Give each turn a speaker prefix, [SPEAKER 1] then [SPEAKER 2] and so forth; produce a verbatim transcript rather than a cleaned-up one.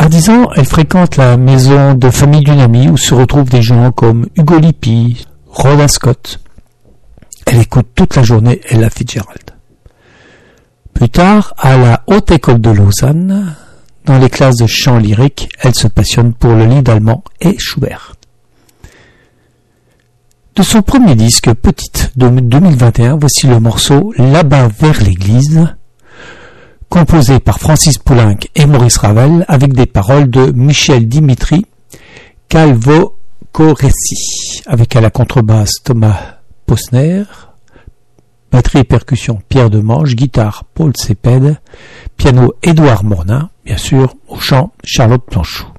[SPEAKER 1] À dix ans, elle fréquente la maison de famille d'une amie où se retrouvent des gens comme Hugo Lippi, Rhoda Scott. Elle écoute toute la journée Ella Fitzgerald. Plus tard, à la Haute École de Lausanne, dans les classes de chant lyrique, elle se passionne pour le lied allemand et Schubert. De son premier disque, Petite, de deux mille vingt et un, voici le morceau Là-bas vers l'église, composé par Francis Poulenc et Maurice Ravel, avec des paroles de Michel Dimitri Calvocoressi, avec à la contrebasse Thomas Posner, batterie et percussion Pierre Demange, guitare Paul Cepede, piano Édouard Mornin, bien sûr, au chant Charlotte Planchou.